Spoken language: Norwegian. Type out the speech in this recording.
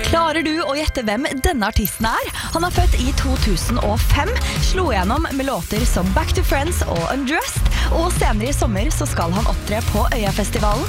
Klarer du å gjette hvem denne artisten er? Han er født i 2005, slo gjennom med låter som Back to Friends og Undressed, og senere i sommer så skal han opptre på Øyafestivalen.